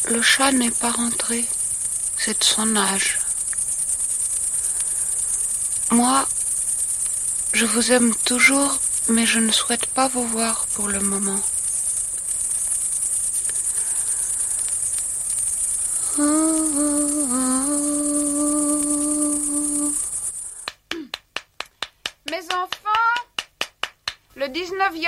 Le chat n'est pas rentré. C'est de son âge. Moi, je vous aime toujours, mais je ne souhaite pas vous voir pour le moment. Mes enfants, le 19e